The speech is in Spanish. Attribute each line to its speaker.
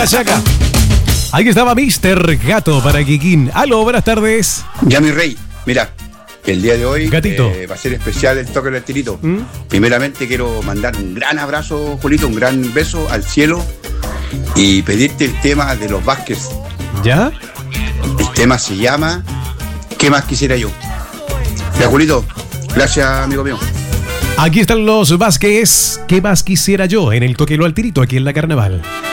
Speaker 1: Chaca. Ahí estaba Mr. Gato para Kikín. Aló, buenas tardes.
Speaker 2: Ya, mi rey, mira, el día de hoy
Speaker 1: Gatito.
Speaker 2: Va a ser especial el toque del tirito. Primeramente quiero mandar un gran abrazo, Julito, un gran beso al cielo y pedirte el tema de los Vázquez.
Speaker 1: ¿Ya?
Speaker 2: El tema se llama ¿Qué más quisiera yo? Ya, Julito, gracias, amigo mío.
Speaker 1: Aquí están los Vázquez. ¿Qué más quisiera yo en el toquelo al tirito aquí en la Carnaval?